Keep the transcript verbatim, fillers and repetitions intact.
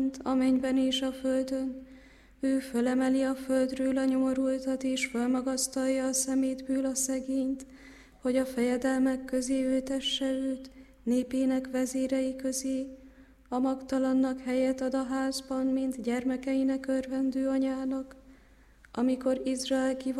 fent, a mennyben és a földön. Ő fölemeli a földről a nyomorultat, és fölmagasztalja a szemétből a szegényt, hogy a fejedelmek közé ő tesse őt, népének vezérei közé. A magtalannak helyet ad a házban, mint gyermekeinek örvendő anyának. Amikor Izrael